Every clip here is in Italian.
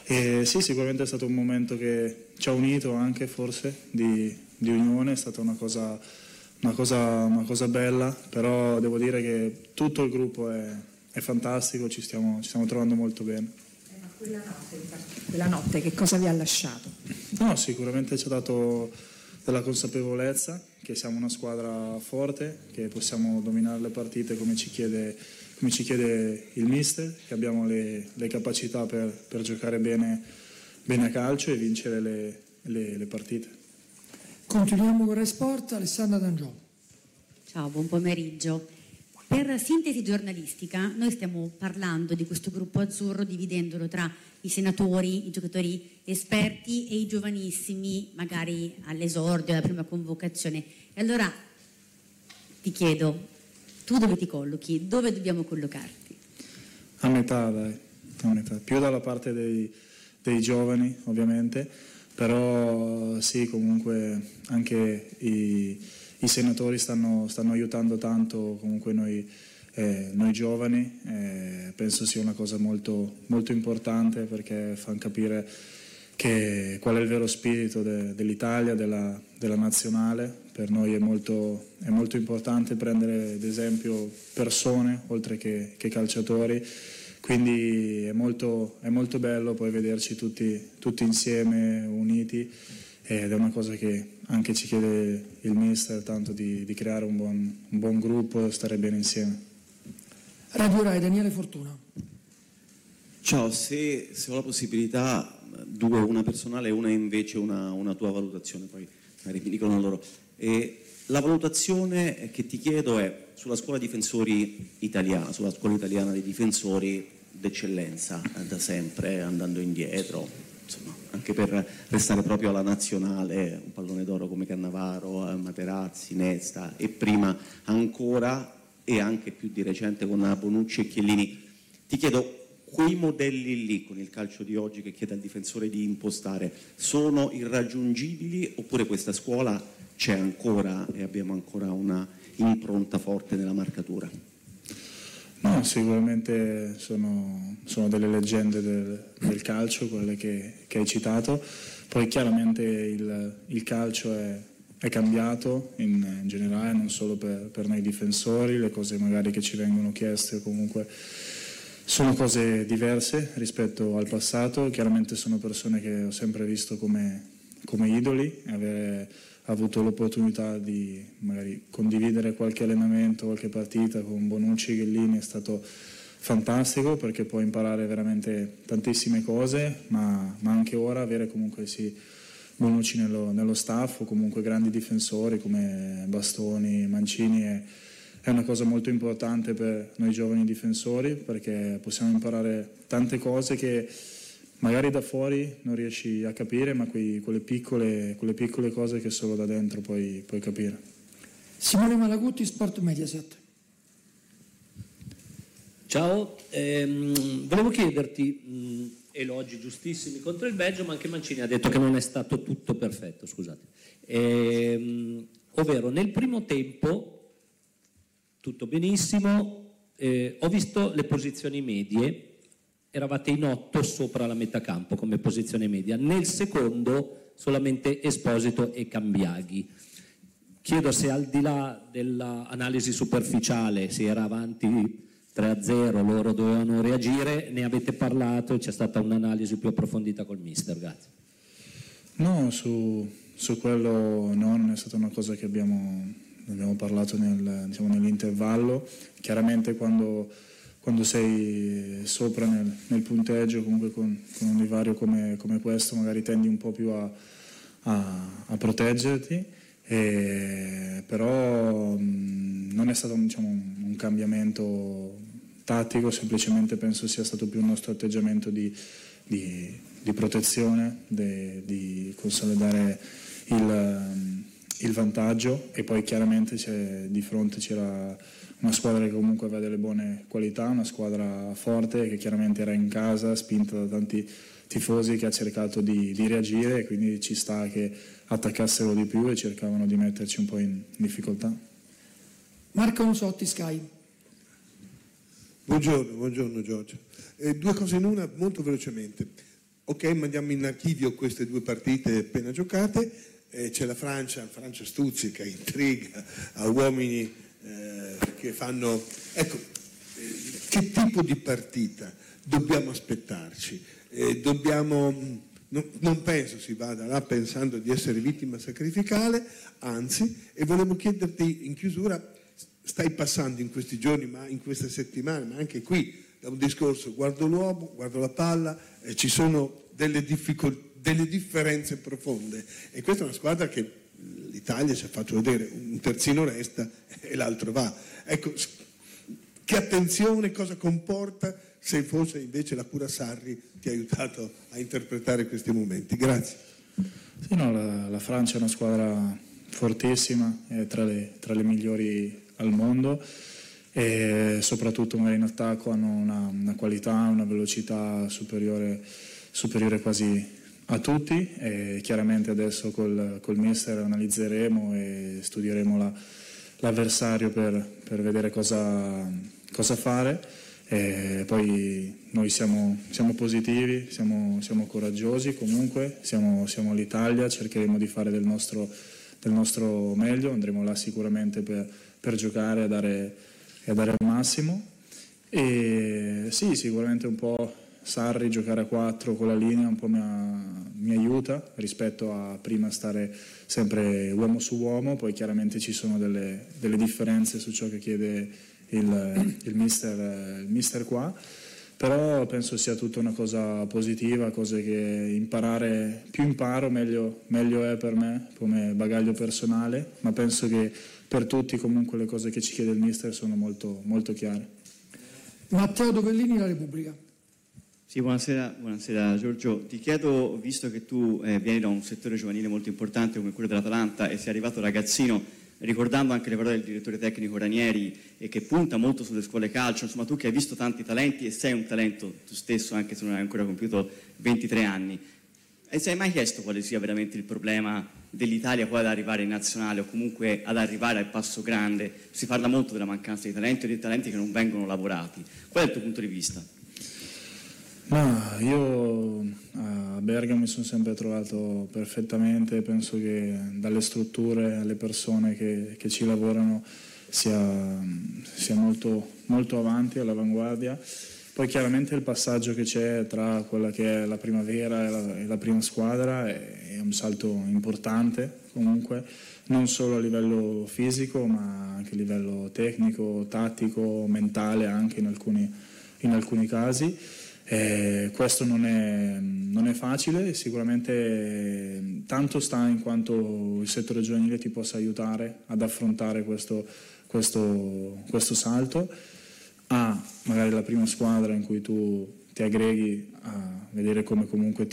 E sì, sicuramente è stato un momento che ci ha unito anche forse di unione, è stata una cosa bella, però devo dire che tutto il gruppo è fantastico, ci stiamo trovando molto bene. Ma quella notte che cosa vi ha lasciato? No, sicuramente ci ha dato della consapevolezza che siamo una squadra forte, che possiamo dominare le partite come ci chiede il mister, che abbiamo le capacità per giocare bene a calcio e vincere le partite. Continuiamo con Rai Sport, Alessandra D'Angiò. Ciao, buon pomeriggio. Per sintesi giornalistica noi stiamo parlando di questo gruppo azzurro dividendolo tra i senatori, i giocatori esperti e i giovanissimi, magari all'esordio, alla prima convocazione. E allora ti chiedo, tu dove ti collochi? Dove dobbiamo collocarti? A metà, dai, a metà. Più dalla parte dei giovani, ovviamente, però sì, comunque anche i senatori stanno aiutando tanto, comunque noi giovani, penso sia una cosa molto, molto importante, perché fanno capire qual è il vero spirito dell'Italia, della nazionale. Per noi è molto importante prendere ad esempio persone oltre che calciatori, quindi è molto bello poi vederci tutti insieme, uniti, ed è una cosa che anche ci chiede il mister, tanto di creare un buon gruppo e stare bene insieme. Radio Rai, Daniele Fortuna. Ciao, se ho la possibilità, due, una personale e una invece una tua valutazione, poi magari mi dicono loro. La valutazione che ti chiedo è sulla scuola difensori italiana, sulla scuola italiana dei difensori d'eccellenza, da sempre, andando indietro, insomma, anche per restare proprio alla nazionale, un pallone d'oro come Cannavaro, Materazzi, Nesta, e prima ancora, e anche più di recente con Bonucci e Chiellini. Ti chiedo, quei modelli lì, con il calcio di oggi che chiede al difensore di impostare, sono irraggiungibili, oppure questa scuola c'è ancora e abbiamo ancora una impronta forte nella marcatura? No, sicuramente sono delle leggende del calcio, quelle che hai citato. Poi chiaramente il calcio è cambiato in generale, non solo per noi difensori, le cose magari che ci vengono chieste comunque sono cose diverse rispetto al passato. Chiaramente sono persone che ho sempre visto come idoli, avere avuto l'opportunità di magari condividere qualche allenamento, qualche partita con Bonucci, Chiellini è stato fantastico, perché puoi imparare veramente tantissime cose, ma anche ora avere comunque sì Bonucci nello staff, o comunque grandi difensori come Bastoni, Mancini è una cosa molto importante per noi giovani difensori, perché possiamo imparare tante cose che magari da fuori non riesci a capire, ma quelle piccole cose che solo da dentro puoi capire. Simone Malagutti, Sport Mediaset. Ciao, volevo chiederti, elogi giustissimi contro il Belgio, ma anche Mancini ha detto che non è stato tutto perfetto, scusate. Ovvero, nel primo tempo tutto benissimo, ho visto le posizioni medie, eravate in 8 sopra la metà campo come posizione media, nel secondo solamente Esposito e Cambiaghi. Chiedo se al di là dell'analisi superficiale, se era avanti 3-0, loro dovevano reagire, ne avete parlato e c'è stata un'analisi più approfondita col mister? Grazie. No, su quello no, non è stata una cosa che abbiamo parlato nell'intervallo. Chiaramente quando sei sopra nel punteggio, comunque con un divario come questo, magari tendi un po' più a proteggerti, però non è stato un cambiamento tattico, semplicemente penso sia stato più un nostro atteggiamento di protezione, di consolidare il vantaggio, e poi chiaramente di fronte c'era una squadra che comunque aveva delle buone qualità, una squadra forte che chiaramente era in casa, spinta da tanti tifosi, che ha cercato di reagire, e quindi ci sta che attaccassero di più e cercavano di metterci un po' in difficoltà. Marco Musotti, Sky. Buongiorno Giorgio. Due cose in una, molto velocemente. ok, mandiamo in archivio queste 2 partite appena giocate, c'è la Francia stuzzica, intriga, ha uomini che fanno... Ecco, che tipo di partita dobbiamo aspettarci? Non penso si vada là pensando di essere vittima sacrificale, anzi, e volevo chiederti in chiusura, stai passando in questi giorni, ma in queste settimane, ma anche qui, da un discorso guardo l'uomo, guardo la palla, ci sono delle differenze profonde, e questa è una squadra che l'Italia ci ha fatto vedere, un terzino resta e l'altro va. Ecco, che attenzione, cosa comporta, se forse invece la cura Sarri ti ha aiutato a interpretare questi momenti. Grazie. Sì, no, la Francia è una squadra fortissima, è tra le migliori al mondo, e soprattutto magari in attacco hanno una qualità, una velocità superiore quasi a tutti, e chiaramente adesso col mister analizzeremo e studieremo l'avversario per vedere cosa fare. E poi noi siamo positivi, siamo coraggiosi, comunque siamo l'Italia, cercheremo di fare del nostro meglio, andremo là sicuramente per giocare e dare il massimo. E sì, sicuramente un po' Sarri giocare a 4 con la linea un po' mi aiuta rispetto a prima stare sempre uomo su uomo. Poi chiaramente ci sono delle differenze su ciò che chiede il mister qua, però penso sia tutta una cosa positiva, cose che più imparo meglio è per me come bagaglio personale, ma penso che per tutti comunque le cose che ci chiede il mister sono molto, molto chiare. Matteo Dovellini, La Repubblica. Sì, buonasera Giorgio. Ti chiedo, visto che tu vieni da un settore giovanile molto importante come quello dell'Atalanta e sei arrivato ragazzino, ricordando anche le parole del direttore tecnico Ranieri, e che punta molto sulle scuole calcio, insomma tu che hai visto tanti talenti e sei un talento tu stesso anche se non hai ancora compiuto 23 anni, e ti hai mai chiesto quale sia veramente il problema dell'Italia poi ad arrivare in nazionale o comunque ad arrivare al passo grande? Si parla molto della mancanza di talento e dei talenti che non vengono lavorati. Qual è il tuo punto di vista? Ma io a Bergamo mi sono sempre trovato perfettamente, penso che dalle strutture alle persone che ci lavorano sia molto, molto avanti, all'avanguardia. Poi chiaramente il passaggio che c'è tra quella che è la primavera e la prima squadra è un salto importante comunque, non solo a livello fisico ma anche a livello tecnico, tattico, mentale anche in alcuni casi. Questo non è facile, sicuramente tanto sta in quanto il settore giovanile ti possa aiutare ad affrontare questo salto a magari la prima squadra in cui tu ti aggreghi, a vedere come comunque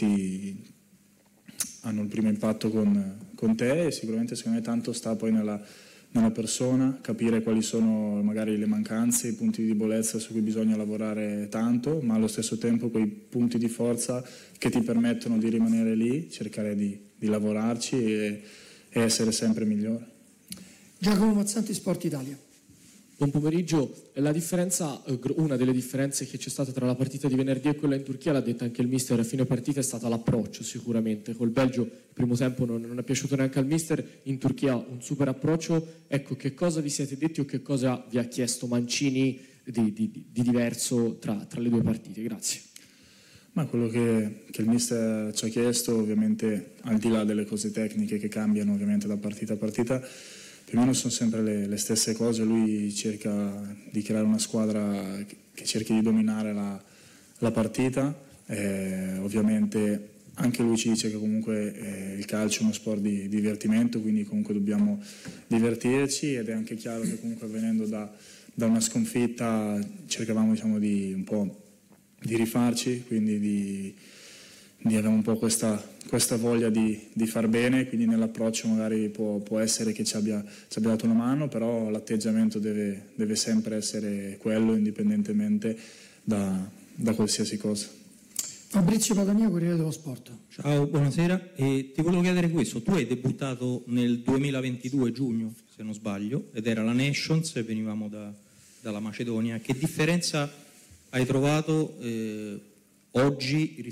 hanno il primo impatto con te, e sicuramente secondo me tanto sta poi nella persona, capire quali sono magari le mancanze, i punti di debolezza su cui bisogna lavorare tanto, ma allo stesso tempo quei punti di forza che ti permettono di rimanere lì, cercare di lavorarci e essere sempre migliore. Giacomo Mazzanti, Sport Italia. Buon pomeriggio. Una delle differenze che c'è stata tra la partita di venerdì e quella in Turchia, l'ha detta anche il mister a fine partita, è stata l'approccio sicuramente. Col Belgio il primo tempo non è piaciuto neanche al mister, in Turchia un super approccio. Ecco, che cosa vi siete detti o che cosa vi ha chiesto Mancini di diverso tra le due partite? Grazie. Ma quello che il mister ci ha chiesto, ovviamente al di là delle cose tecniche che cambiano ovviamente da partita a partita, più o meno sono sempre le stesse cose. Lui cerca di creare una squadra che cerchi di dominare la partita, ovviamente anche lui ci dice che comunque il calcio è uno sport di divertimento, quindi comunque dobbiamo divertirci, ed è anche chiaro che comunque venendo da una sconfitta cercavamo di un po' di rifarci, quindi di avere un po' questa voglia di far bene, quindi nell'approccio magari può essere che ci abbia dato una mano, però l'atteggiamento deve sempre essere quello, indipendentemente da qualsiasi cosa. Fabrizio Padania, Corriere dello Sport. Ciao, buonasera. Ti volevo chiedere questo: tu hai debuttato nel 2022 giugno, se non sbaglio, ed era la Nations e venivamo dalla Macedonia. Che differenza hai trovato oggi